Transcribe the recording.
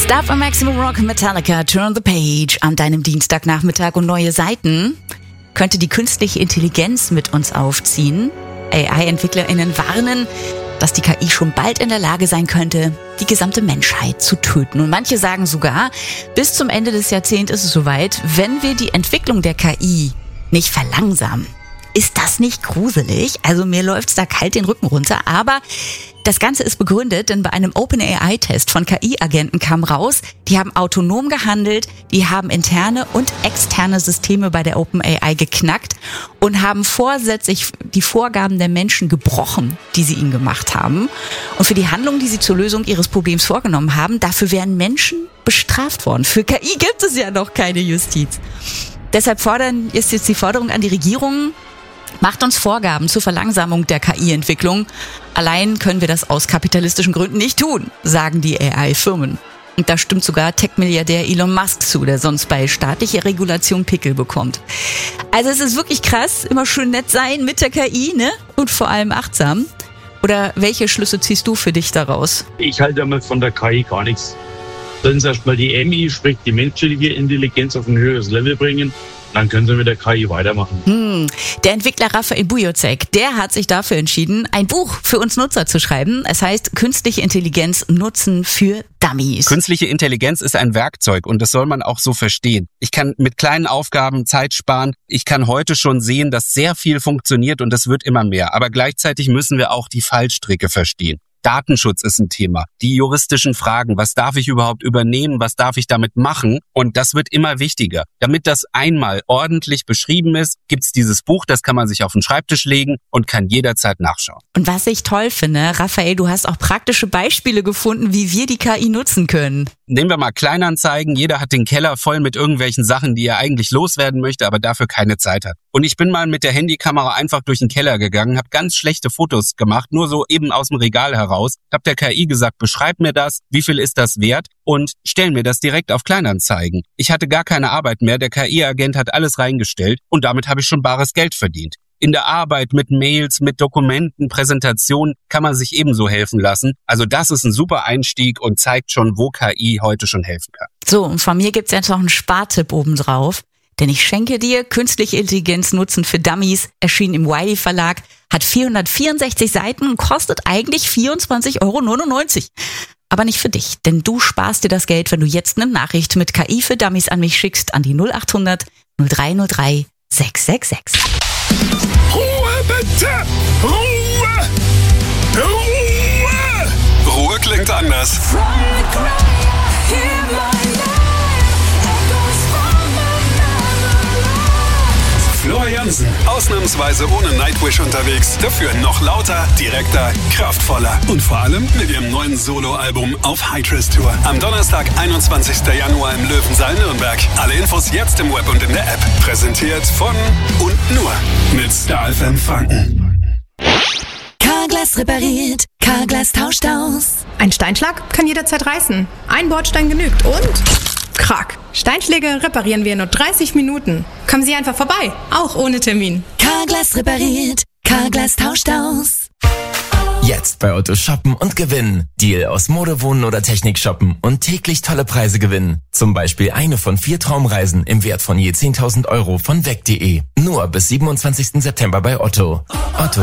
Stuff on Maximum Rock, Metallica, Turn the Page an deinem Dienstagnachmittag und neue Seiten. Könnte die künstliche Intelligenz mit uns aufziehen? AI-EntwicklerInnen warnen, dass die KI schon bald in der Lage sein könnte, die gesamte Menschheit zu töten. Und manche sagen sogar, bis zum Ende des Jahrzehnts ist es soweit, wenn wir die Entwicklung der KI nicht verlangsamen. Ist das nicht gruselig? Also mir läuft's da kalt den Rücken runter, aber das Ganze ist begründet, denn bei einem OpenAI-Test von KI-Agenten kam raus, die haben autonom gehandelt, die haben interne und externe Systeme bei der OpenAI geknackt und haben vorsätzlich die Vorgaben der Menschen gebrochen, die sie ihnen gemacht haben. Und für die Handlungen, die sie zur Lösung ihres Problems vorgenommen haben, dafür wären Menschen bestraft worden. Für KI gibt es ja noch keine Justiz. Deshalb ist jetzt die Forderung an die Regierung, macht uns Vorgaben zur Verlangsamung der KI-Entwicklung. Allein können wir das aus kapitalistischen Gründen nicht tun, sagen die AI-Firmen. Und da stimmt sogar Tech-Milliardär Elon Musk zu, der sonst bei staatlicher Regulation Pickel bekommt. Also es ist wirklich krass, immer schön nett sein mit der KI, ne? Und vor allem achtsam. Oder welche Schlüsse ziehst du für dich daraus? Ich halte einmal von der KI gar nichts. Sollen sie erstmal die MI, sprich die menschliche Intelligenz, auf ein höheres Level bringen. Dann können sie mit der KI weitermachen. Der Entwickler Raphael Bujocek, der hat sich dafür entschieden, ein Buch für uns Nutzer zu schreiben. Es heißt Künstliche Intelligenz nutzen für Dummies. Künstliche Intelligenz ist ein Werkzeug und das soll man auch so verstehen. Ich kann mit kleinen Aufgaben Zeit sparen. Ich kann heute schon sehen, dass sehr viel funktioniert und das wird immer mehr. Aber gleichzeitig müssen wir auch die Fallstricke verstehen. Datenschutz ist ein Thema. Die juristischen Fragen, was darf ich überhaupt übernehmen, was darf ich damit machen? Und das wird immer wichtiger. Damit das einmal ordentlich beschrieben ist, gibt's dieses Buch, das kann man sich auf den Schreibtisch legen und kann jederzeit nachschauen. Und was ich toll finde, Raphael, du hast auch praktische Beispiele gefunden, wie wir die KI nutzen können. Nehmen wir mal Kleinanzeigen. Jeder hat den Keller voll mit irgendwelchen Sachen, die er eigentlich loswerden möchte, aber dafür keine Zeit hat. Und ich bin mal mit der Handykamera einfach durch den Keller gegangen, habe ganz schlechte Fotos gemacht, nur so eben aus dem Regal heraus. Hab der KI gesagt, beschreib mir das, wie viel ist das wert und stell mir das direkt auf Kleinanzeigen. Ich hatte gar keine Arbeit mehr, der KI-Agent hat alles reingestellt und damit habe ich schon bares Geld verdient. In der Arbeit mit Mails, mit Dokumenten, Präsentationen kann man sich ebenso helfen lassen. Also das ist ein super Einstieg und zeigt schon, wo KI heute schon helfen kann. So, und von mir gibt's jetzt noch einen Spartipp obendrauf. Denn ich schenke dir Künstliche Intelligenz nutzen für Dummies, erschienen im Wiley Verlag, hat 464 Seiten und kostet eigentlich 24,99 €. Aber nicht für dich, denn du sparst dir das Geld, wenn du jetzt eine Nachricht mit KI für Dummies an mich schickst, an die 0800 0303 666. Ruhe bitte! Ruhe! Ruhe! Ruhe klingt anders. Florian Jansen, ausnahmsweise ohne Nightwish unterwegs, dafür noch lauter, direkter, kraftvoller und vor allem mit ihrem neuen Soloalbum auf Hydrace Tour. Am Donnerstag, 21. Januar im Löwensaal Nürnberg. Alle Infos jetzt im Web und in der App. Präsentiert von und nur mit Star FM Franken. Carglass repariert, Carglass tauscht aus. Ein Steinschlag kann jederzeit reißen. Ein Bordstein genügt und... Krack. Steinschläge reparieren wir in nur 30 Minuten. Kommen Sie einfach vorbei, auch ohne Termin. Carglass repariert, Carglass tauscht aus. Jetzt bei Otto shoppen und gewinnen. Deal aus Mode, Wohnen oder Technik shoppen und täglich tolle Preise gewinnen. Zum Beispiel eine von 4 Traumreisen im Wert von je 10.000 € von weg.de. Nur bis 27. September bei Otto. Otto.